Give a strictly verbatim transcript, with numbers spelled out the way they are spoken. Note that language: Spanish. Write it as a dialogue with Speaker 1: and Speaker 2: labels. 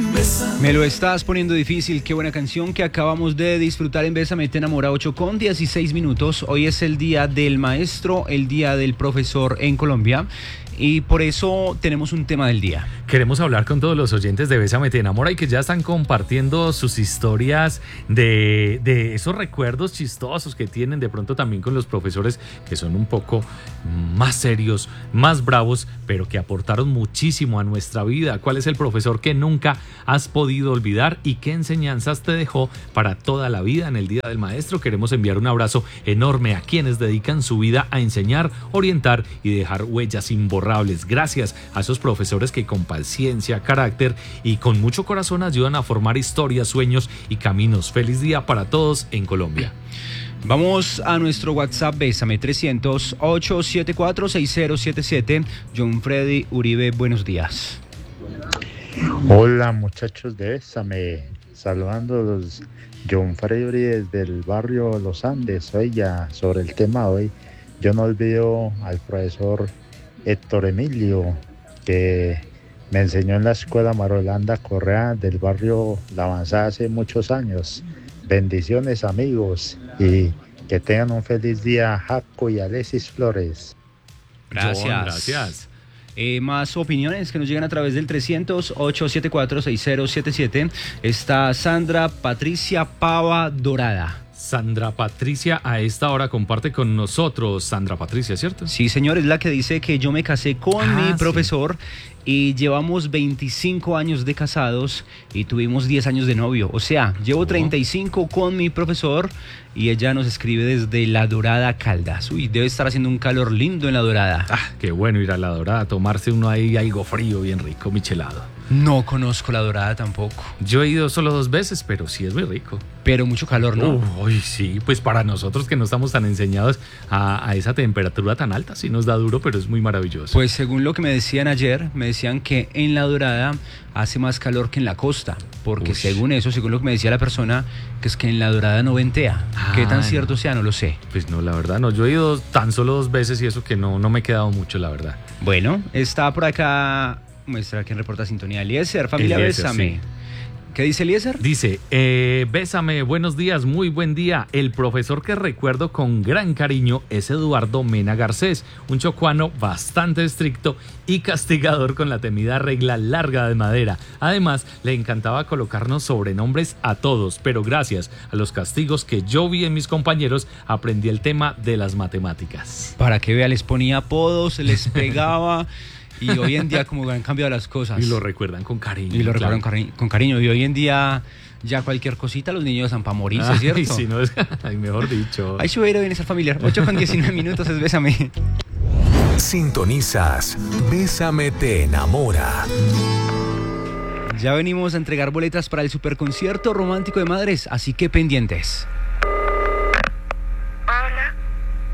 Speaker 1: Me lo estás poniendo difícil, qué buena canción que acabamos de disfrutar en Bésame Te Enamora, ocho con dieciséis minutos. Hoy es el día del maestro, el día del profesor en Colombia y por eso tenemos un tema del día.
Speaker 2: Queremos hablar con todos los oyentes de Bésame Te Enamora y que ya están compartiendo sus historias de, de esos recuerdos chistosos que tienen de pronto también con los profesores que son un poco más serios, más bravos, pero que aportaron muchísimo a nuestra vida. ¿Cuál es el profesor que nunca has podido olvidar y qué enseñanzas te dejó para toda la vida en el Día del Maestro? Queremos enviar un abrazo enorme a quienes dedican su vida a enseñar, orientar y dejar huellas imborrables. Gracias a esos profesores que con paciencia, carácter y con mucho corazón ayudan a formar historias, sueños y caminos. Feliz día para todos en Colombia.
Speaker 1: Vamos a nuestro WhatsApp, Bésame trescientos, ochocientos setenta y cuatro, sesenta setenta y siete. John Freddy Uribe, buenos días.
Speaker 3: Hola muchachos de Bésame, saludando los John Freddy Uribe desde el barrio Los Andes. Hoy ya sobre el tema de hoy, yo no olvido al profesor Héctor Emilio, que me enseñó en la escuela Marolanda Correa del barrio La Avanzada hace muchos años. Bendiciones amigos y que tengan un feliz día, Jaco y Alexis Flores.
Speaker 1: Gracias.
Speaker 2: John, gracias.
Speaker 1: Eh, más opiniones que nos llegan a través del trescientos, ochocientos setenta y cuatro, sesenta setenta y siete. Está Sandra Patricia Pava Dorada.
Speaker 2: Sandra Patricia a esta hora comparte con nosotros. Sandra Patricia, ¿cierto?
Speaker 1: Sí, señor, es la que dice que yo me casé con
Speaker 2: Ah,
Speaker 1: mi
Speaker 2: sí.
Speaker 1: profesor y llevamos veinticinco años de casados y tuvimos diez años de novio. O sea, llevo
Speaker 2: Oh.
Speaker 1: treinta y cinco con mi profesor y ella nos escribe desde La Dorada, Caldas. Uy, debe estar haciendo un calor lindo en La Dorada.
Speaker 2: Ah, qué bueno ir a La Dorada, tomarse uno ahí algo frío, bien rico, michelado.
Speaker 1: No conozco La Dorada tampoco,
Speaker 2: Yo he ido solo dos veces, pero sí es muy rico.
Speaker 1: pero mucho calor, ¿no?
Speaker 2: Uy, sí, pues para nosotros que no estamos tan enseñados a, a esa temperatura tan alta, sí nos da duro, pero es muy maravilloso.
Speaker 1: Pues según lo que me decían ayer, me decían que en La Dorada hace más calor que en la costa, porque
Speaker 2: Uy.
Speaker 1: según eso, según lo que me decía la persona, que es que en La Dorada no ventea.
Speaker 2: Ah,
Speaker 1: ¿Qué tan
Speaker 2: no.
Speaker 1: cierto sea? No lo sé.
Speaker 2: Pues no, la verdad, no. Yo he ido tan solo dos veces y eso que no, no me he quedado mucho, la verdad.
Speaker 1: Bueno, está por acá, muestra quien reporta sintonía, Eliezer, familia
Speaker 2: Eliezer,
Speaker 1: Bésame.
Speaker 2: sí.
Speaker 1: ¿Qué dice Eliezer?
Speaker 2: Dice, eh, Bésame, buenos días, muy buen día. El profesor que recuerdo con gran cariño es Eduardo Mena Garcés, un chocuano bastante estricto y castigador con la temida regla larga de madera. Además, le encantaba colocarnos sobrenombres a todos, pero gracias a los castigos que yo vi en mis compañeros, aprendí el tema de las matemáticas.
Speaker 1: Para que vea, les ponía apodos, les pegaba y hoy en día como han cambiado las cosas.
Speaker 2: Y lo recuerdan con cariño.
Speaker 1: Y lo
Speaker 2: claro.
Speaker 1: recuerdan con cari- con cariño. Y hoy en día ya cualquier cosita los niños están para morirse,
Speaker 2: Ay,
Speaker 1: ¿cierto?
Speaker 2: sí, no es, ay, mejor dicho.
Speaker 1: Ay, su bienestar familiar. ocho con diecinueve minutos es Bésame.
Speaker 4: Sintonizas Bésame Te Enamora.
Speaker 1: Ya venimos a entregar boletas para el superconcierto romántico de Madres, así que pendientes.